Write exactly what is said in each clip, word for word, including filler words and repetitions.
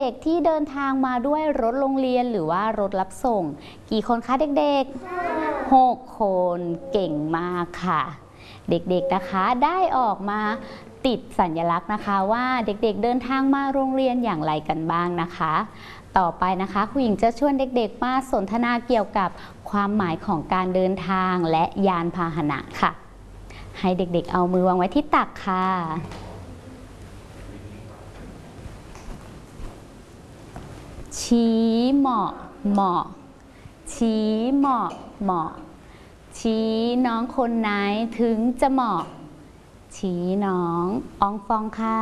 เด็กที่เดินทางมาด้วยรถโรงเรียนหรือว่ารถรับส่งกี่คนคะเด็กๆหกคนเก่งมากค่ะเด็กๆนะคะได้ออกมาติดสัญลักษณ์นะคะว่าเด็กๆเดินทางมาโรงเรียนอย่างไรกันบ้างนะคะต่อไปนะคะครูหญิงจะชวนเด็กๆมาสนทนาเกี่ยวกับความหมายของการเดินทางและยานพาหนะค่ะให้เด็กๆเอามือวางไว้ที่ตักค่ะชี้เหมาะเหมาะชี้เหมาะเหมาะชี้น้องคนไหนถึงจะเหมาะชี้น้องอองฟองค่ะ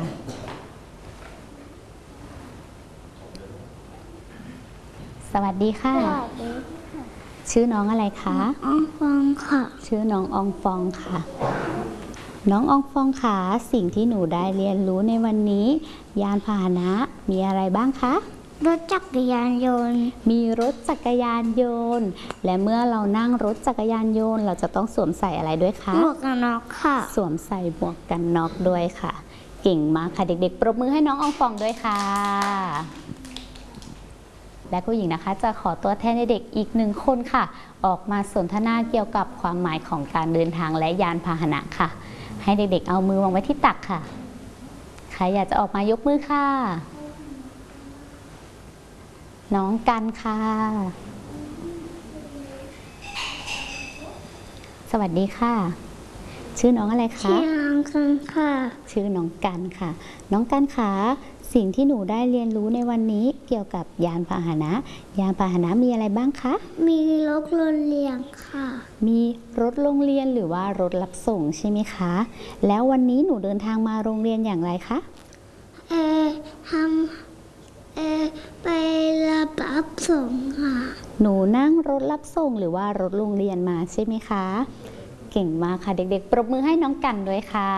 สวัสดีค่ะสวัสดีค่ะชื่อน้องอะไรคะอองฟองค่ะชื่อน้องอองฟองค่ะน้องอองฟองค่ะสิ่งที่หนูได้เรียนรู้ในวันนี้ยานพาหนะมีอะไรบ้างคะรถจักรยานยนต์มีรถจักรยานยนต์และเมื่อเรานั่งรถจักรยานยนต์เราจะต้องสวมใส่อะไรด้วยคะหมวกกันน็อกค่ะสวมใส่หมวกกันน็อกด้วยค่ะเก่งมากค่ะเด็กๆปรบมือให้น้องอองฟองด้วยค่ะและผู้หญิงนะคะจะขอตัวแทนเด็กอีกหนึ่งคนค่ะออกมาสนทนาเกี่ยวกับความหมายของการเดินทางและยานพาหนะค่ะให้เด็กๆเอามือวางไว้ที่ตักค่ะใครอยากจะออกมายกมือค่ะน้องกันค่ะสวัสดีค่ะชื่อน้องอะไรคะชื่อน้องกันค่ะชื่อน้องกันค่ะน้องกันค่ะสิ่งที่หนูได้เรียนรู้ในวันนี้เกี่ยวกับยานพาหนะยานพาหนะมีอะไรบ้างคะมีรถโรงเรียนค่ะมีรถโรงเรียนหรือว่ารถรับส่งใช่ไหมคะแล้ววันนี้หนูเดินทางมาโรงเรียนอย่างไรคะเออทำเออไปรับรับส่งค่ะหนูนั่งรถรับส่งหรือว่ารถโรงเรียนมาใช่ไหมคะเก่งมากค่ะเด็กๆปรบมือให้น้องกันด้วยค่ะ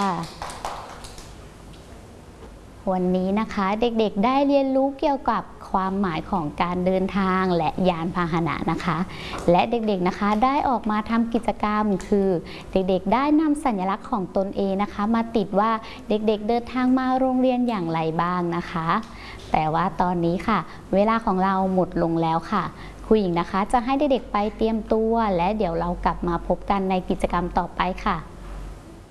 วันนี้นะคะเด็กๆได้เรียนรู้เกี่ยวกับความหมายของการเดินทางและยานพาหนะนะคะและเด็กๆนะคะได้ออกมาทำกิจกรรมคือเด็กๆได้นำสัญลักษณ์ของตนเองนะคะมาติดว่าเด็กๆเดินทางมาโรงเรียนอย่างไรบ้างนะคะแต่ว่าตอนนี้ค่ะเวลาของเราหมดลงแล้วค่ะครูหญิงนะคะจะให้เด็กๆไปเตรียมตัวและเดี๋ยวเรากลับมาพบกันในกิจกรรมต่อไปค่ะ